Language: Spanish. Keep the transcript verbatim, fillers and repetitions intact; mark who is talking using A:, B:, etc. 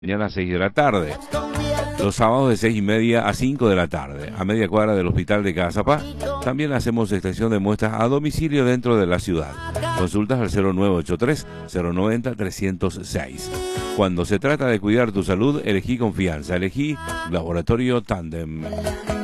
A: Mañana a seis de la tarde. Los sábados de seis y media a cinco de la tarde, a media cuadra del Hospital de Cazapá. También hacemos extensión de muestras a domicilio dentro de la ciudad. Consultas al cero nueve ocho tres, cero nueve cero, tres cero seis. Cuando se trata de cuidar tu salud, elegí confianza, elegí Laboratorio Tandem.